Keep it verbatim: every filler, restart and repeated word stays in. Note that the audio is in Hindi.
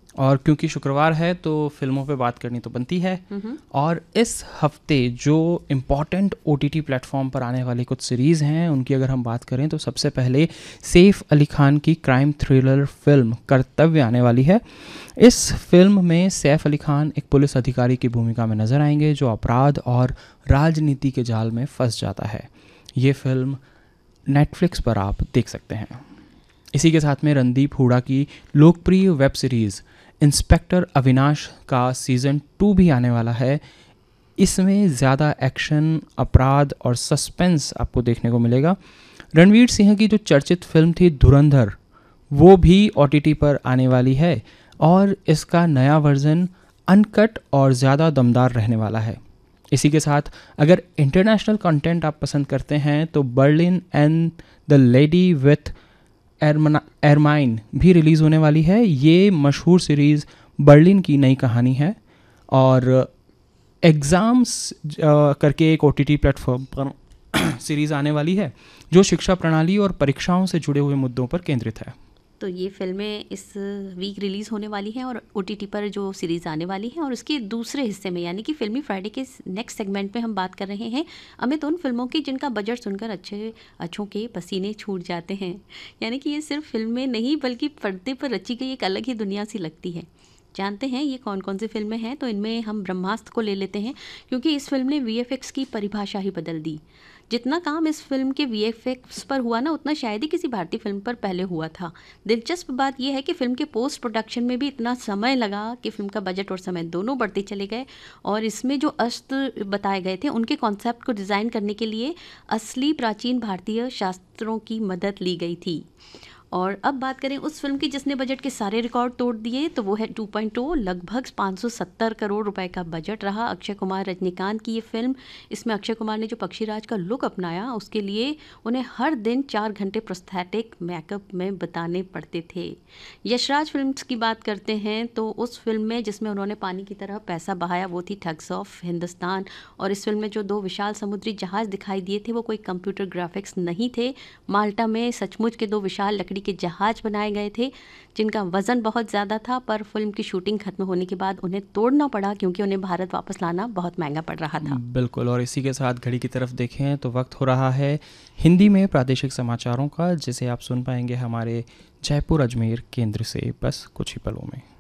और क्योंकि शुक्रवार है तो फिल्मों पे बात करनी तो बनती है। हम्म। और इस हफ्ते जो इम्पॉर्टेंट ओटीटी प्लेटफॉर्म पर आने वाली कुछ सीरीज़ हैं उनकी अगर हम बात करें तो सबसे पहले सैफ अली खान की क्राइम थ्रिलर फिल्म कर्तव्य आने वाली है। इस फिल्म में सैफ अली खान एक पुलिस अधिकारी की भूमिका में नज़र आएंगे जो अपराध और राजनीति के जाल में फंस जाता है। ये फिल्म नेटफ्लिक्स पर आप देख सकते हैं। इसी के साथ में रणदीप हुडा की लोकप्रिय वेब सीरीज़ इंस्पेक्टर अविनाश का सीज़न टू भी आने वाला है। इसमें ज़्यादा एक्शन, अपराध और सस्पेंस आपको देखने को मिलेगा। रणवीर सिंह की जो चर्चित फिल्म थी धुरंधर, वो भी ओटीटी पर आने वाली है और इसका नया वर्जन अनकट और ज़्यादा दमदार रहने वाला है। इसी के साथ अगर इंटरनेशनल कंटेंट आप पसंद करते हैं तो Berlin and the lady with एरमाइन भी रिलीज़ होने वाली है। ये मशहूर सीरीज़ बर्लिन की नई कहानी है और एग्ज़ाम्स करके एक ओटीटी प्लेटफॉर्म पर सीरीज़ आने वाली है जो शिक्षा प्रणाली और परीक्षाओं से जुड़े हुए मुद्दों पर केंद्रित है। तो ये फिल्में इस वीक रिलीज़ होने वाली हैं और ओटीटी पर जो सीरीज़ आने वाली है। और उसके दूसरे हिस्से में यानी कि फिल्मी फ्राइडे के नेक्स्ट सेगमेंट में हम बात कर रहे हैं अमित उन फिल्मों की जिनका बजट सुनकर अच्छे अच्छों के पसीने छूट जाते हैं। यानी कि ये सिर्फ फिल्में नहीं बल्कि पर्दे पर रची गई एक अलग ही दुनिया सी लगती है। जानते हैं ये कौन कौन सी फिल्में हैं? तो इनमें हम ब्रह्मास्त्र को ले लेते हैं क्योंकि इस फिल्म ने वीएफएक्स की परिभाषा ही बदल दी। जितना काम इस फिल्म के वीएफएक्स पर हुआ ना उतना शायद ही किसी भारतीय फिल्म पर पहले हुआ था। दिलचस्प बात यह है कि फिल्म के पोस्ट प्रोडक्शन में भी इतना समय लगा कि फिल्म का बजट और समय दोनों बढ़ते चले गए और इसमें जो अस्त्र बताए गए थे उनके कॉन्सेप्ट को डिज़ाइन करने के लिए असली प्राचीन भारतीय शास्त्रों की मदद ली गई थी। और अब बात करें उस फिल्म की जिसने बजट के सारे रिकॉर्ड तोड़ दिए तो वो है टू पॉइंट ओ। लगभग पाँच सौ सत्तर करोड़ रुपए का बजट रहा। अक्षय कुमार रजनीकांत की ये फिल्म, इसमें अक्षय कुमार ने जो पक्षीराज का लुक अपनाया उसके लिए उन्हें हर दिन चार घंटे प्रोस्थेटिक मेकअप में बिताने पड़ते थे। यशराज फिल्म्स की बात करते हैं तो उस फिल्म में जिसमें उन्होंने पानी की तरह पैसा बहाया वो थी ठग्स ऑफ हिंदुस्तान। और इस फिल्म में जो दो विशाल समुद्री जहाज़ दिखाई दिए थे वो कोई कंप्यूटर ग्राफिक्स नहीं थे। माल्टा में सचमुच के दो विशाल लकड़ी के जहाज बनाए गए थे जिनका वजन बहुत ज़्यादा था, पर फिल्म की शूटिंग खत्म होने के बाद उन्हें तोड़ना पड़ा क्योंकि उन्हें भारत वापस लाना बहुत महंगा पड़ रहा था। बिल्कुल। और इसी के साथ घड़ी की तरफ देखें तो वक्त हो रहा है हिंदी में प्रादेशिक समाचारों का, जिसे आप सुन पाएंगे हमारे जयपुर अजमेर केंद्र से बस कुछ ही पलों में।